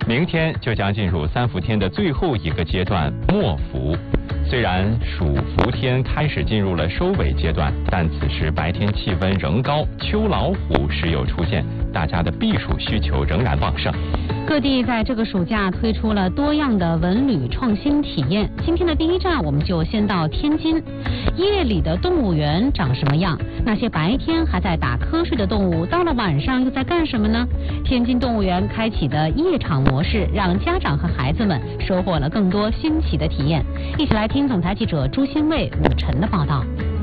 明天就将进入3伏天的最后一个阶段末伏。虽然属伏天开始进入了收尾阶段，但此时白天气温仍高，秋老虎时有出现，大家的避暑需求仍然旺盛。 各地在这个暑假推出了多样的文旅创新体验。今天的第一站，我们就先到天津。夜里的动物园长什么样？那些白天还在打瞌睡的动物，到了晚上又在干什么呢？天津动物园开启的夜场模式，让家长和孩子们收获了更多新奇的体验。一起来听总台记者朱新卫、武晨的报道。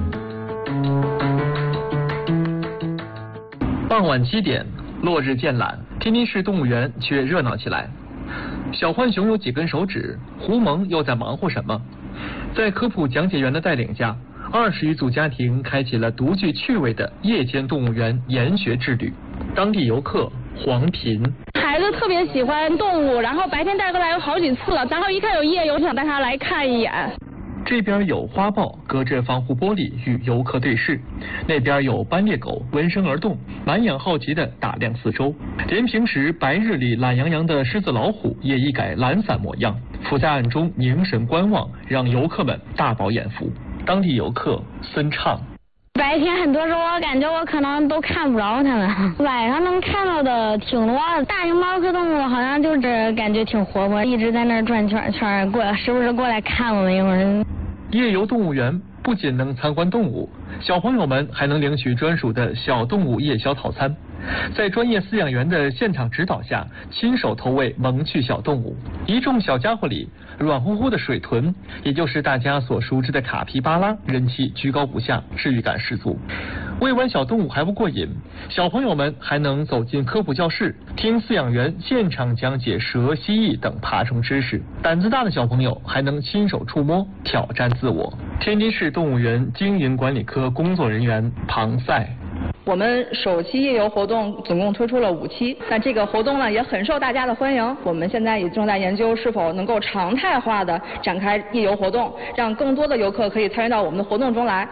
傍晚7点，落日渐懒，天津市动物园却热闹起来。小浣熊有几根手指，狐獴又在忙活什么？在科普讲解员的带领下，20余组家庭开启了独具趣味的夜间动物园研学之旅。当地游客黄平， 孩子特别喜欢动物，然后白天带过来有好几次了，然后一看有夜游，想带他来看一眼。 这边有花豹隔着防护玻璃与游客对视，那边有斑鬣狗闻声而动，满眼好奇地打量四周。连平时白日里懒洋洋的狮子老虎也一改懒散模样，伏在暗中凝神观望，让游客们大饱眼福。当地游客孙畅， 白天很多时候我感觉我可能都看不着它们，晚上能看到的挺多的。大型猫科动物好像就是感觉挺活泼，一直在那儿转圈圈，时不时过来看我们一会儿。 夜游动物园不仅能参观动物，小朋友们还能领取专属的小动物夜宵套餐。在专业饲养员的现场指导下，亲手投喂萌趣小动物。一众小家伙里，软乎乎的水豚，也就是大家所熟知的卡皮巴拉，人气居高不下，治愈感十足。喂完小动物还不过瘾，小朋友们还能走进科普教室，听饲养员现场讲解蛇、蜥蜴等爬虫知识。胆子大的小朋友还能亲手触摸，挑战自我。天津市动物园经营管理科工作人员庞赛， 我们首期夜游活动总共推出了5期，那这个活动呢也很受大家的欢迎。我们现在也正在研究是否能够常态化的展开夜游活动，让更多的游客可以参与到我们的活动中来。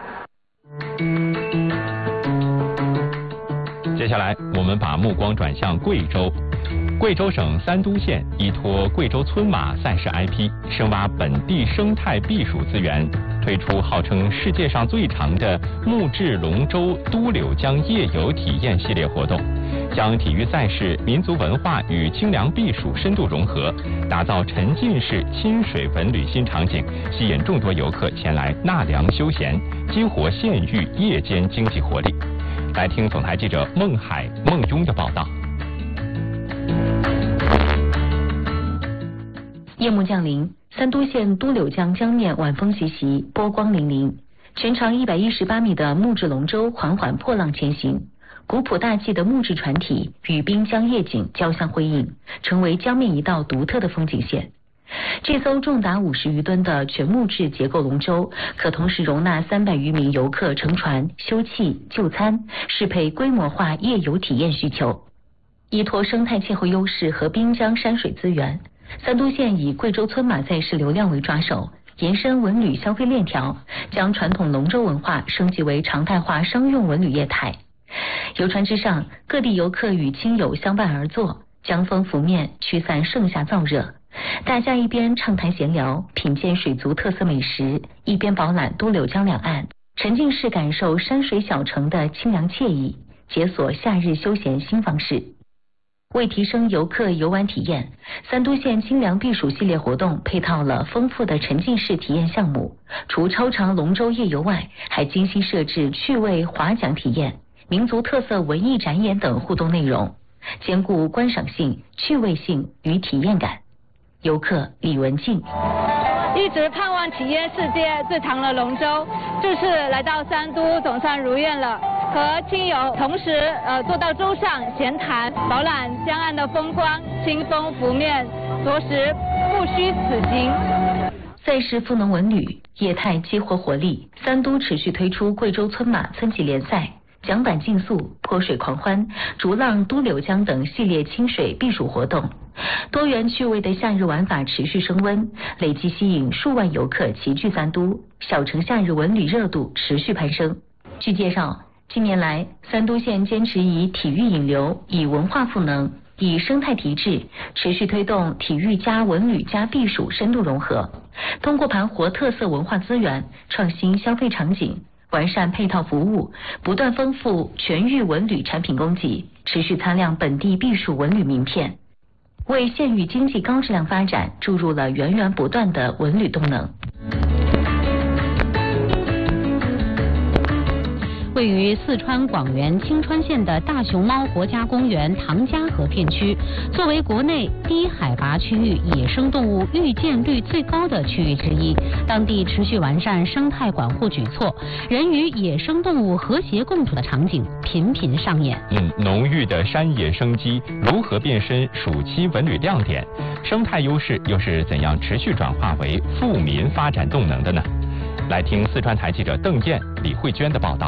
接下来，我们把目光转向贵州。贵州省三都县依托贵州村马赛事 IP， 深挖本地生态避暑资源，推出号称世界上最长的木质龙舟都柳江夜游体验系列活动，将体育赛事、民族文化与清凉避暑深度融合，打造沉浸式亲水文旅新场景，吸引众多游客前来纳凉休闲，激活县域夜间经济活力。来听总台记者孟海、孟雍的报道。 夜幕降临，三都县都柳江江面晚风习习，波光粼粼。全长118米的木质龙舟缓缓破浪前行，古朴大气的木质船体与滨江夜景交相辉映，成为江面一道独特的风景线。这艘重达50余吨的全木质结构龙舟，可同时容纳300余名游客乘船休憩、就餐，适配规模化夜游体验需求。依托生态气候优势和滨江山水资源，三都县以贵州村马赛事流量为抓手，延伸文旅消费链条，将传统龙舟文化升级为常态化商用文旅业态。游船之上，各地游客与亲友相伴而坐，江风拂面，驱散盛夏燥热。大家一边畅谈闲聊，品鉴水族特色美食，一边饱览都柳江两岸，沉浸式感受山水小城的清凉惬意，解锁夏日休闲新方式。为提升游客游玩体验，三都县清凉避暑系列活动配套了丰富的沉浸式体验项目，除超长龙舟夜游外，还精心设置趣味划桨体验、民族特色文艺展演等互动内容，兼顾观赏性、趣味性与体验感。游客李文静， 一直盼望体验世界最长的龙舟，这次来到三都总算如愿了。和亲友同时坐到舟上闲谈，饱览江岸的风光，清风拂面，着实不虚此行。 赛事赋能文旅，业态激活活力。三都持续推出贵州村马村级联赛、桨板竞速、泼水狂欢、逐浪都柳江等系列清水避暑活动，多元趣味的夏日玩法持续升温，累计吸引数万游客齐聚三都，小城夏日文旅热度持续攀升。据介绍，近年来，三都县坚持以体育引流、以文化赋能、 以生态提质，持续推动体育加文旅加避暑深度融合，通过盘活特色文化资源，创新消费场景，完善配套服务，不断丰富全域文旅产品供给，持续擦亮本地避暑文旅名片，为县域经济高质量发展注入了源源不断的文旅动能。 位于四川广元清川县的大熊猫国家公园唐家河片区，作为国内低海拔区域野生动物遇见率最高的区域之一，当地持续完善生态管护举措，人与野生动物和谐共处的场景频频上演。 浓郁的山野生机如何变身暑期文旅亮点？生态优势又是怎样持续转化为富民发展动能的呢？来听四川台记者邓燕、李慧娟的报道。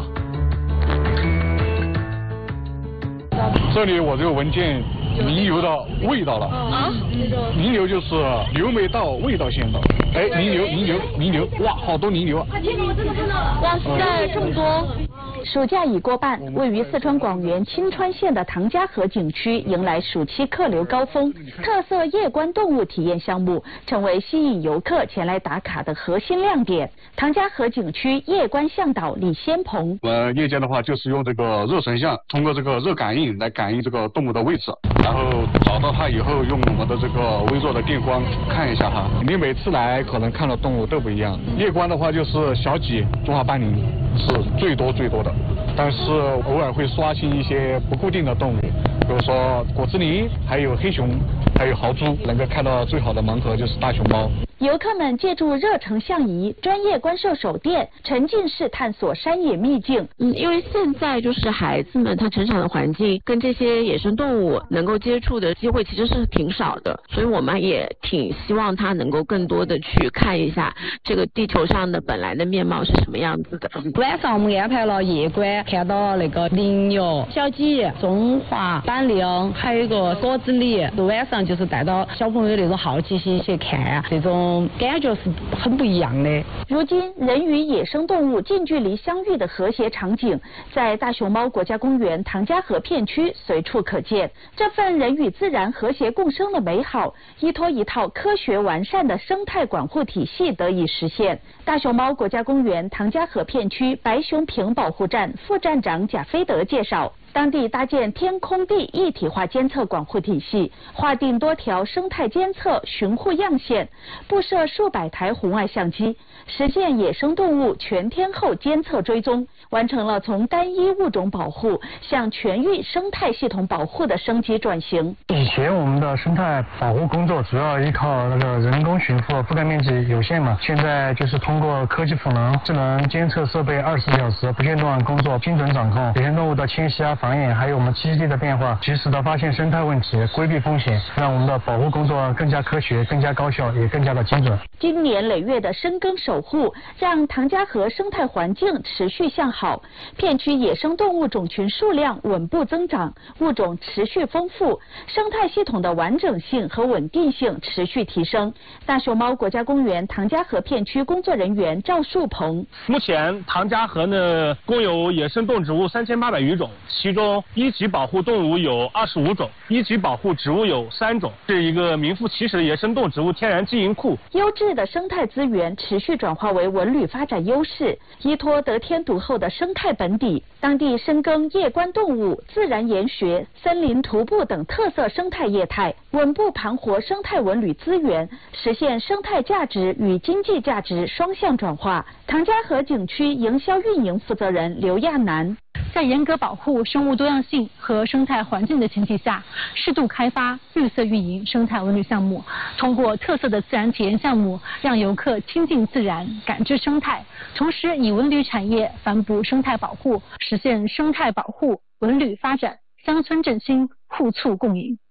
这里我就闻见泥牛的味道了啊！泥牛就是牛没到，味道先到。哎，泥牛，哇，好多泥牛啊！ 天哪，我真的看到了！哇塞，这么多！ 暑假已过半，位于四川广元清川县的唐家河景区迎来暑期客流高峰，特色夜观动物体验项目成为吸引游客前来打卡的核心亮点。唐家河景区夜观向导李先鹏， 夜间的话就是用这个热成像，通过这个热感应来感应这个动物的位置，然后找到它以后，用我们的这个微弱的电光看一下它。你每次来可能看到动物都不一样。夜观的话就是小脊、中华斑羚是最多的。但是偶尔会刷新一些不固定的动物，比如说果子狸，还有黑熊，还有豪猪。能够看到最好的盲盒就是大熊猫。 游客们借助热成像仪、专业观兽手电，沉浸式探索山野秘境。 因为现在就是孩子们他成长的环境跟这些野生动物能够接触的机会其实是挺少的，所以我们也挺希望他能够更多的去看一下这个地球上的本来的面貌是什么样子的。 晚上我们安排了夜观，看到那个羚牛、小脊、中华斑羚，还有一个果子狸。晚上就是带到小朋友那种好奇心去看啊，这种感觉是很不一样的。 如今，人与野生动物近距离相遇的和谐场景，在大熊猫国家公园唐家河片区随处可见。这份人与自然和谐共生的美好，依托一套科学完善的生态管护体系得以实现。大熊猫国家公园唐家河片区白熊坪保护站副站长贾飞德介绍，当地搭建天空地一体化监测管护体系，划定多条生态监测巡护样线，布设数百台红外相机，实现野生动物全天候监测追踪，完成了从单一物种保护向全域生态系统保护的升级转型。 以前我们的生态保护工作主要依靠那个人工巡护，覆盖面积有限嘛，现在就是通过科技赋能、智能监测设备24小时不间断工作，精准掌控野生动物的迁徙繁衍，还有我们栖息地的变化，及时的发现生态问题，规避风险，让我们的保护工作更加科学、更加高效，也更加的精准。 经年累月的深耕守护，让唐家河生态环境持续向好，片区野生动物种群数量稳步增长，物种持续丰富，生态系统的完整性和稳定性持续提升。大熊猫国家公园唐家河片区工作人员赵树鹏， 目前唐家河呢共有野生动植物3800余种，其中一级保护动物有25种，一级保护植物有3种，是一个名副其实的野生动植物天然基因库。 优质的生态资源持续转化为文旅发展优势，依托得天独厚的生态本底，当地深耕夜观动物、自然研学、森林徒步等特色生态业态，稳步盘活生态文旅资源，实现生态价值与经济价值双向转化。唐家河景区营销运营负责人刘亚楠， 在严格保护生物多样性和生态环境的前提下，适度开发绿色运营生态文旅项目，通过特色的自然体验项目，让游客亲近自然、感知生态，同时以文旅产业反哺生态保护，实现生态保护、文旅发展、乡村振兴互促共赢。